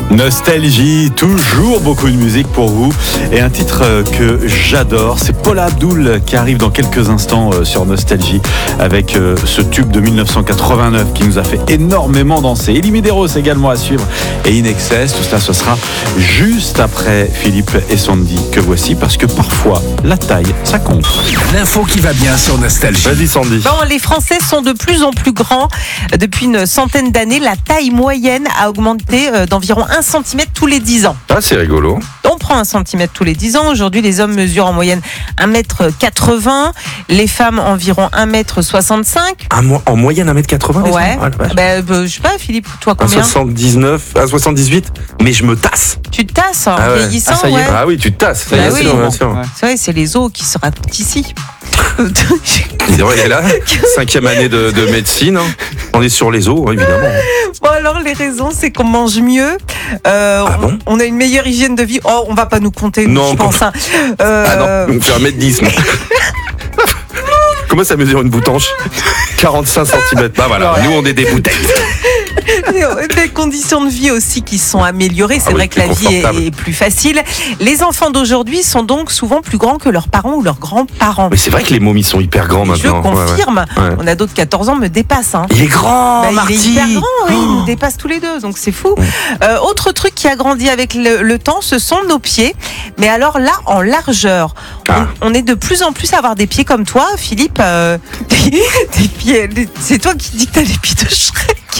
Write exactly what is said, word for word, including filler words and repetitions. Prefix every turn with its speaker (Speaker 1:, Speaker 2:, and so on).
Speaker 1: Nostalgie, toujours beaucoup de musique pour vous. Et un titre que j'adore, c'est Paula Abdul qui arrive dans quelques instants sur Nostalgie avec ce tube de dix-neuf cent quatre-vingt-neuf qui nous a fait énormément danser. Elie Medeiros également à suivre et In Excess. Tout cela, ce sera juste après Philippe et Sandy que voici, parce que parfois la taille, ça compte.
Speaker 2: L'info qui va bien sur Nostalgie.
Speaker 1: Vas-y Sandy.
Speaker 3: Bon, les Français sont de plus en plus grands. Depuis une centaine d'années, la taille moyenne a augmenté d'environ un centimètre tous les dix ans.
Speaker 4: Ah, c'est rigolo.
Speaker 3: On prend un centimètre tous les dix ans. Aujourd'hui, les hommes mesurent en moyenne un mètre quatre-vingts, les femmes environ un mètre soixante-cinq.
Speaker 4: Un mo- en moyenne un mètre quatre-vingts. les
Speaker 3: Ouais.
Speaker 4: femmes Ah, la vache.
Speaker 3: Ben, ben, je sais pas, Philippe, toi
Speaker 4: Un
Speaker 3: combien?
Speaker 4: soixante-dix-neuf, un soixante-dix-huit, mais je me tasse.
Speaker 3: Tu te tasses en
Speaker 4: Ah ouais.
Speaker 3: vieillissant,
Speaker 4: Ah, ça y est.
Speaker 3: ouais.
Speaker 4: Ah oui, tu te tasses. Ça y
Speaker 3: Bah
Speaker 4: est,
Speaker 3: oui.
Speaker 4: c'est bon, bien sûr.
Speaker 3: C'est vrai, c'est les os qui se rapetissent.
Speaker 4: C'est vrai, et là, cinquième année de, de médecine, hein. On est sur les os, hein, évidemment.
Speaker 3: Bon, alors les raisons, c'est qu'on mange mieux, euh,
Speaker 4: Ah
Speaker 3: on,
Speaker 4: bon
Speaker 3: on a une meilleure hygiène de vie. Oh, on va pas nous compter, nous,
Speaker 4: Non,
Speaker 3: je pense. hein. Euh,
Speaker 4: Ah non, on fait un mètre dix. moi. Comment ça mesure une boutanche? quarante-cinq centimètres. Bah voilà, nous on est des bouteilles.
Speaker 3: Des conditions de vie aussi qui sont améliorées. C'est
Speaker 4: Ah oui,
Speaker 3: vrai que
Speaker 4: plus
Speaker 3: la vie
Speaker 4: confortable.
Speaker 3: est, est plus facile. Les enfants d'aujourd'hui sont donc souvent plus grands que leurs parents ou leurs grands-parents.
Speaker 4: Mais c'est vrai que les momies sont hyper grands
Speaker 3: Je
Speaker 4: maintenant. Ouais, ouais.
Speaker 3: confirme.
Speaker 4: Ouais.
Speaker 3: On a d'autres quatorze ans me dépassent. Hein.
Speaker 4: Il est grand,
Speaker 3: Bah, il est
Speaker 4: Marty.
Speaker 3: hyper grand, oui, il nous dépasse tous les deux, donc c'est fou. Euh, autre truc qui a grandi avec le, le temps, ce sont nos pieds. Mais alors là, en largeur,
Speaker 4: Ah.
Speaker 3: on, on est de plus en plus à avoir des pieds comme toi, Philippe. euh, des, des pieds, des- c'est toi qui dis que t'as les pieds de Shrek.